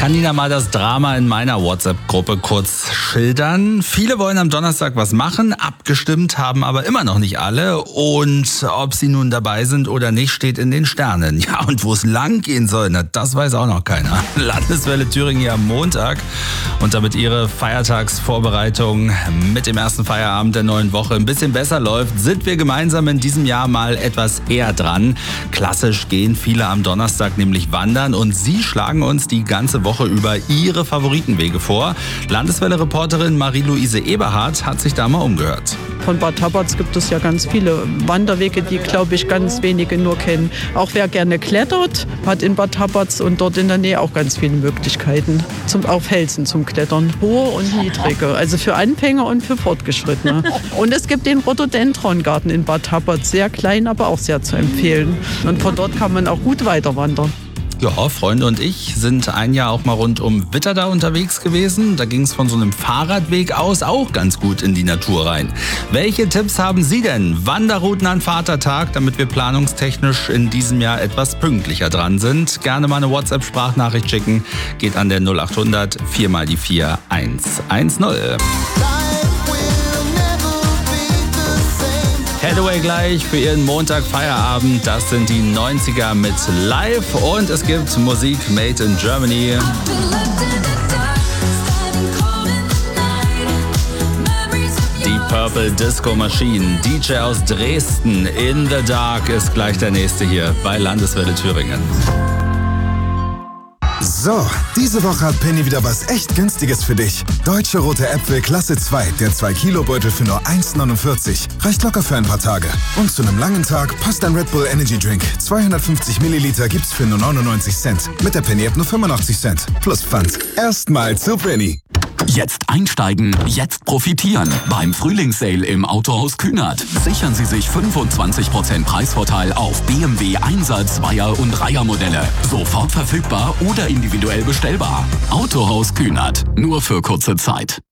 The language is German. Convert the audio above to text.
kann Ihnen mal das Drama in meiner WhatsApp-Gruppe kurz schildern. Viele wollen am Donnerstag was machen, abgestimmt haben aber immer noch nicht alle. Und ob sie nun dabei sind oder nicht, steht in den Sternen. Ja, und wo es lang gehen soll, das weiß auch noch keiner. Landeswelle Thüringen hier am Montag. Und damit Ihre Feiertagsvorbereitung mit dem ersten Feierabend der neuen Woche ein bisschen besser läuft, sind wir gemeinsam in diesem Jahr mal etwas eher dran. Klassisch gehen viele am Donnerstag nämlich wandern und Sie schlagen uns die ganze Woche über Ihre Favoritenwege vor. Landeswelle-Reporterin Marie-Louise Eberhardt hat sich da mal umgehört. Von Bad Tabatz gibt es ja ganz viele Wanderwege, die, glaube ich, ganz wenige nur kennen. Auch wer gerne klettert, hat in Bad Tabatz und dort in der Nähe auch ganz viele Möglichkeiten. Auf Felsen zum Klettern. Hohe und niedrige. Also für Anfänger und für Fortgeschrittene. Und es gibt den Rhododendrongarten in Bad Tabatz. Sehr klein, aber auch sehr zu empfehlen. Und von dort kann man auch gut weiter wandern. Ja, Freunde und ich sind ein Jahr auch mal rund um Witterda unterwegs gewesen. Da ging es von so einem Fahrradweg aus auch ganz gut in die Natur rein. Welche Tipps haben Sie denn? Wanderrouten an Vatertag, damit wir planungstechnisch in diesem Jahr etwas pünktlicher dran sind. Gerne mal eine WhatsApp-Sprachnachricht schicken. Geht an der 0800 4 mal die 4 110. Hathaway gleich für Ihren Montag Feierabend. Das sind die 90er mit Live und es gibt Musik made in Germany. Die Purple Disco Machine, DJ aus Dresden, In the Dark ist gleich der nächste hier bei Landeswelle Thüringen. So, diese Woche hat Penny wieder was echt Günstiges für dich. Deutsche rote Äpfel Klasse 2, der 2-Kilo-Beutel für nur 1,49. Reicht locker für ein paar Tage. Und zu einem langen Tag passt ein Red Bull Energy Drink. 250 Milliliter gibt's für nur 99 Cent. Mit der Penny-App nur 85 Cent. Plus Pfand. Erstmal zu Penny. Jetzt einsteigen, jetzt profitieren. Beim Frühlingssale im Autohaus Kühnert. Sichern Sie sich 25% Preisvorteil auf BMW 1er, 2er und 3er Modelle. Sofort verfügbar oder individuell bestellbar. Autohaus Kühnert. Nur für kurze Zeit.